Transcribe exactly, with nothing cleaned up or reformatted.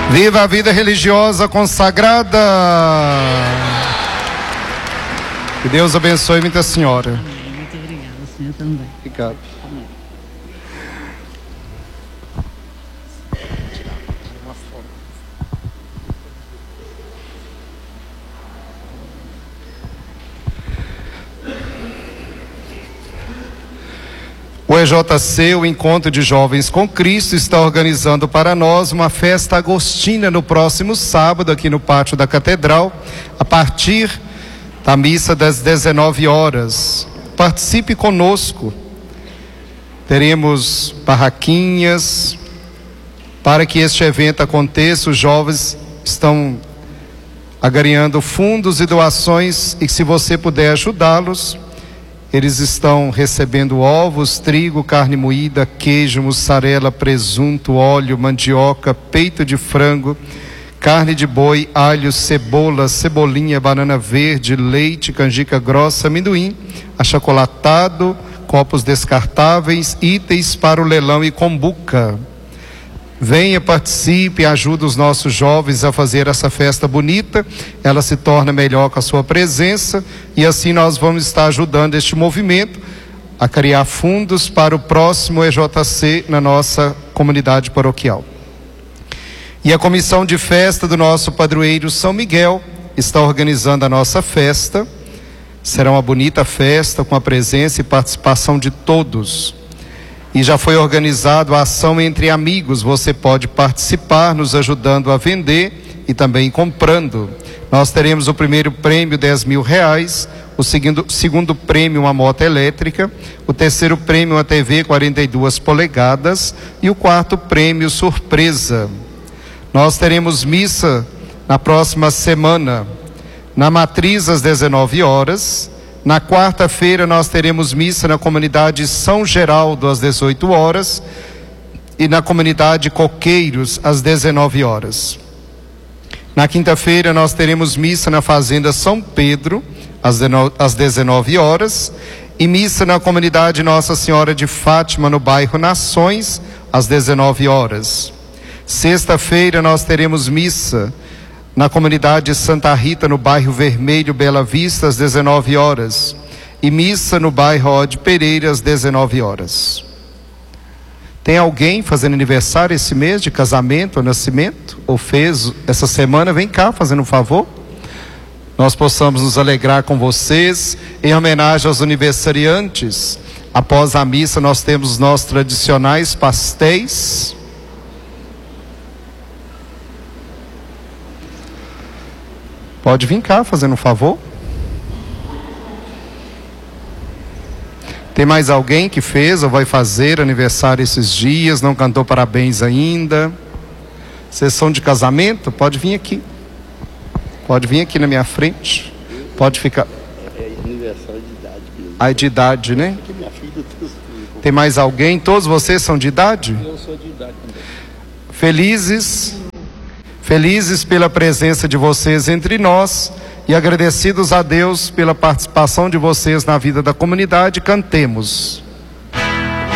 Viva a vida religiosa consagrada! Que Deus abençoe muita senhora. Muito obrigada, o senhor também. Obrigado. O E J C, o Encontro de Jovens com Cristo, está organizando para nós uma festa agostina no próximo sábado, aqui no pátio da Catedral, a partir da missa das dezenove horas. Participe conosco. Teremos barraquinhas. Para que este evento aconteça, os jovens estão agariando fundos e doações, e se você puder ajudá-los, eles estão recebendo ovos, trigo, carne moída, queijo, mussarela, presunto, óleo, mandioca, peito de frango, carne de boi, alho, cebola, cebolinha, banana verde, leite, canjica grossa, amendoim, achocolatado, copos descartáveis, itens para o leilão e kombucha. Venha, participe, ajude os nossos jovens a fazer essa festa bonita. Ela se torna melhor com a sua presença, e assim nós vamos estar ajudando este movimento a criar fundos para o próximo E J C na nossa comunidade paroquial. E a comissão de festa do nosso padroeiro São Miguel está organizando a nossa festa. Será uma bonita festa com a presença e participação de todos. E já foi organizado a ação Entre Amigos. Você pode participar nos ajudando a vender e também comprando. Nós teremos o primeiro prêmio dez mil reais, o segundo, segundo prêmio uma moto elétrica, o terceiro prêmio uma T V quarenta e duas polegadas e o quarto prêmio surpresa. Nós teremos missa na próxima semana, na Matriz às dezenove horas. Na quarta-feira nós teremos missa na comunidade São Geraldo às dezoito horas e na comunidade Coqueiros às dezenove horas. Na quinta-feira nós teremos missa na Fazenda São Pedro às dezenove horas e missa na comunidade Nossa Senhora de Fátima no bairro Nações às dezenove horas. Sexta-feira nós teremos missa na comunidade Santa Rita, no bairro Vermelho, Bela Vista, às dezenove horas. E missa no bairro Ode Pereira, às dezenove horas. Tem alguém fazendo aniversário esse mês de casamento ou nascimento? Ou fez essa semana? Vem cá, fazendo um favor. Nós possamos nos alegrar com vocês. Em homenagem aos aniversariantes, após a missa nós temos os nossos tradicionais pastéis. Pode vir cá, fazendo um favor. Tem mais alguém que fez ou vai fazer aniversário esses dias, não cantou parabéns ainda? Sessão de casamento? Pode vir aqui. Pode vir aqui na minha frente. Pode ficar. É aniversário de idade mesmo. Ah, de idade, né? Minha filha, tem mais alguém? Todos vocês são de idade? Eu sou de idade também. Felizes. Felizes pela presença de vocês entre nós e agradecidos a Deus pela participação de vocês na vida da comunidade, cantemos.